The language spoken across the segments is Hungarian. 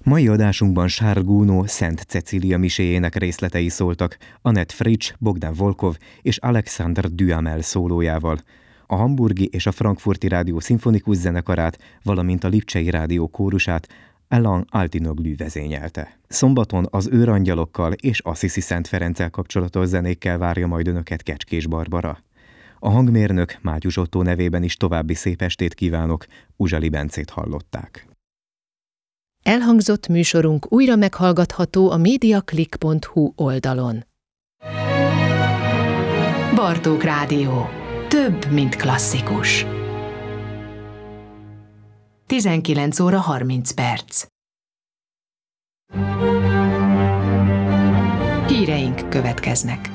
Mai adásunkban Charles Gounod Szent Cecília miséjének részletei szóltak Annette Fritzsch, Bogdan Volkov és Alexandre Duhamel szólójával. A hamburgi és a frankfurti rádió szimfonikus zenekarát, valamint a lipcsei rádió kórusát Alain Altinoglu vezényelte. Szombaton az őrangyalokkal és Assisi Szent Ferenccel kapcsolatos zenékkel várja majd önöket Kecskés Barbara. A hangmérnök Mátyus Ottó nevében is további szép estét kívánok, Uzsali Bencét hallották. Elhangzott műsorunk újra meghallgatható a mediaclick.hu oldalon. Bartók Rádió. Több, mint klasszikus. 19 óra 30 perc. Híreink következnek.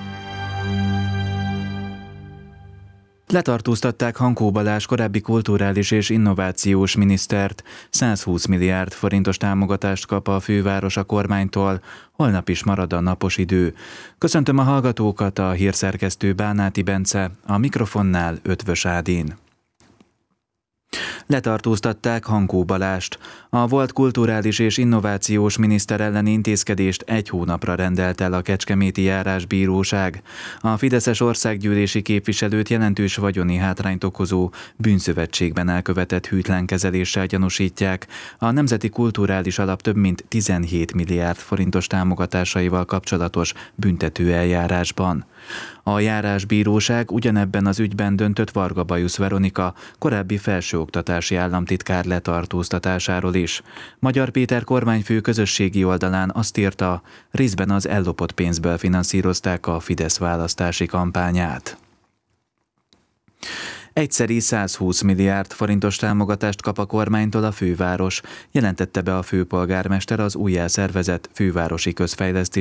Letartóztatták Hankó Balázs korábbi kulturális és innovációs minisztert. 120 milliárd forintos támogatást kap a főváros a kormánytól. Holnap is marad a napos idő. Köszöntöm a hallgatókat, a hírszerkesztő Bánáti Bence, a mikrofonnál Ötvös Ádin. Letartóztatták Hankó Balást. A volt kulturális és innovációs miniszter elleni intézkedést 1 hónapra rendelt el a Kecskeméti Járásbíróság. A fideszes országgyűlési képviselőt jelentős vagyoni hátrányt okozó bűnszövetségben elkövetett hűtlen kezeléssel gyanúsítják. A Nemzeti Kulturális Alap több mint 17 milliárd forintos támogatásaival kapcsolatos büntetőeljárásban. A Járásbíróság ugyanebben az ügyben döntött Varga Bajusz Veronika, korábbi felsőoktatási államtitkár letartóztatásáról is. Magyar Péter kormányfő közösségi oldalán azt írta, részben az ellopott pénzből finanszírozták a Fidesz választási kampányát. Egyszeri 120 milliárd forintos támogatást kap a kormánytól a főváros, jelentette be a főpolgármester az újjászervezett fővárosi közfejlesztési